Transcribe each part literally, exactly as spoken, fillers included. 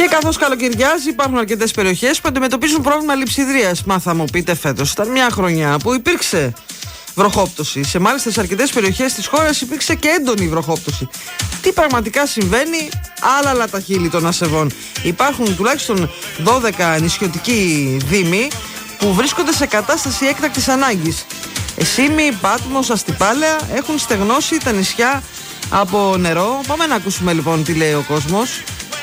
καθώς καλοκαιριάζει, υπάρχουν αρκετές περιοχές που αντιμετωπίζουν πρόβλημα λειψιδρίας. Μα θα μου πείτε, φέτος ήταν μια χρονιά που υπήρξε βροχόπτωση. Σε μάλιστα σε αρκετές περιοχές της χώρας υπήρξε και έντονη βροχόπτωση. Τι πραγματικά συμβαίνει, άλλα αλλά τα χείλη των ασεβών. Υπάρχουν τουλάχιστον δώδεκα νησιωτικοί δήμοι που βρίσκονται σε κατάσταση έκτακτης ανάγκης. Εσήμι, Πάτμος, Αστυπάλαια έχουν στεγνώσει τα νησιά από νερό. Πάμε να ακούσουμε λοιπόν τι λέει ο κόσμος.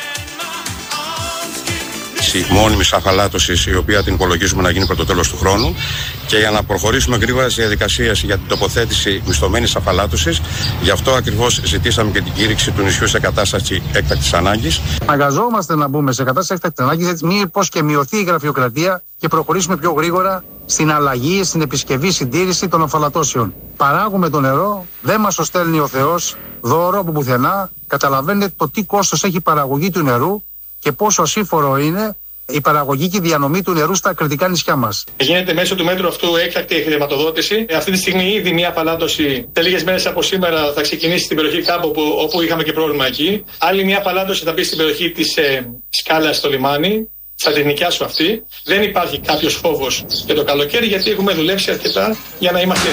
Μόνιμης αφαλάτωσης, η οποία την υπολογίζουμε να γίνει προς το τέλος του χρόνου, και για να προχωρήσουμε γρήγορα στις διαδικασίες για την τοποθέτηση μισθωμένης αφαλάτωσης. Γι' αυτό ακριβώς ζητήσαμε και την κήρυξη του νησιού σε κατάσταση έκτακτης ανάγκης. Αναγκαζόμαστε να μπούμε σε κατάσταση έκτακτης ανάγκης, έτσι μήπως και μειωθεί η γραφειοκρατία και προχωρήσουμε πιο γρήγορα στην αλλαγή, στην επισκευή, συντήρηση των αφαλατώσεων. Παράγουμε το νερό, δεν μας το στέλνει ο Θεός δώρο από πουθενά. Καταλαβαίνετε το τι κόστος έχει η παραγωγή του νερού και πόσο ασύμφορο είναι η παραγωγή και η διανομή του νερού στα κριτικά νησιά μας. Γίνεται μέσω του μέτρου αυτού έκτακτη χρηματοδότηση. Αυτή τη στιγμή ήδη μια αφαλάτωση σε λίγες μέρες από σήμερα θα ξεκινήσει στην περιοχή Κάμπο, όπου, όπου είχαμε και πρόβλημα εκεί. Άλλη μια αφαλάτωση θα μπει στην περιοχή της ε, Σκάλας στο λιμάνι. Θα την νοικιάσω αυτή. Δεν υπάρχει κάποιος φόβος για το καλοκαίρι, γιατί έχουμε δουλέψει αρκετά για να είμαστε.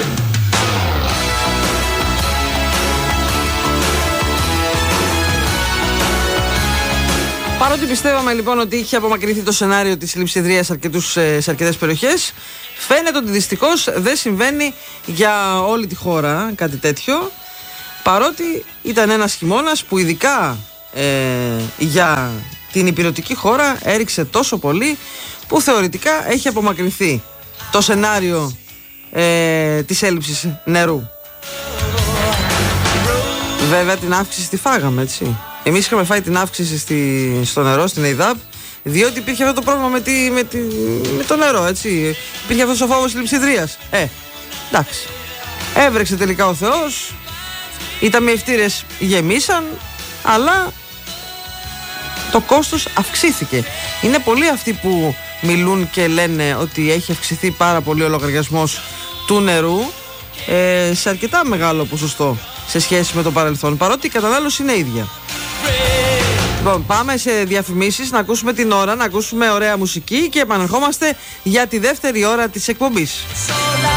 Παρότι πιστεύαμε λοιπόν ότι είχε απομακρυνθεί το σενάριο της λειψιδρίας σε αρκετές περιοχές, φαίνεται ότι δυστυχώς δεν συμβαίνει για όλη τη χώρα κάτι τέτοιο. Παρότι ήταν ένας χειμώνας που ειδικά ε, για την ηπειρωτική χώρα έριξε τόσο πολύ που θεωρητικά έχει απομακρυνθεί το σενάριο ε, της έλλειψης νερού. Βέβαια την αύξηση τη φάγαμε, έτσι. Εμείς είχαμε φάει την αύξηση στη, στο νερό, στην ΕΙΔΑΠ, διότι υπήρχε αυτό το πρόβλημα με, τη, με, τη, με το νερό, έτσι. Υπήρχε αυτός ο φόβος της λειψιδρίας. Ε, εντάξει. Έβρεξε τελικά ο Θεός, οι ταμιευτήρες γεμίσαν, αλλά το κόστος αυξήθηκε. Είναι πολλοί αυτοί που μιλούν και λένε ότι έχει αυξηθεί πάρα πολύ ο λογαριασμός του νερού, ε, σε αρκετά μεγάλο ποσοστό σε σχέση με το παρελθόν, παρότι η κατανάλωση είναι ίδια. Λοιπόν, πάμε σε διαφημίσεις, να ακούσουμε την ώρα, να ακούσουμε ωραία μουσική και επανερχόμαστε για τη δεύτερη ώρα της εκπομπής.